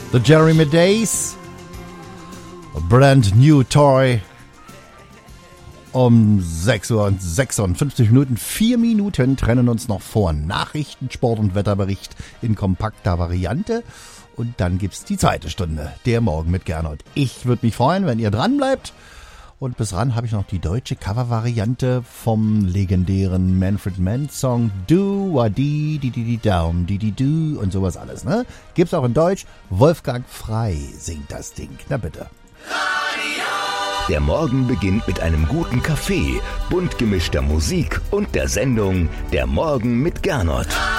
The Jeremy Days, Brand New Toy, um 6 Uhr und 56 Minuten, 4 Minuten trennen uns noch vor Nachrichten, Sport und Wetterbericht in kompakter Variante. Und dann gibt's die zweite Stunde, der Morgen mit Gernot. Ich würde mich freuen, wenn ihr dran bleibt. Und bis ran habe ich noch die deutsche Covervariante vom legendären Manfred Mann Song Do Wa Di Di Di Di Down Di Di Do und sowas alles, ne? Gibt's auch in Deutsch. Wolfgang Frei singt das Ding. Na bitte. Der Morgen beginnt mit einem guten Kaffee, bunt gemischter Musik und der Sendung Der Morgen mit Gernot.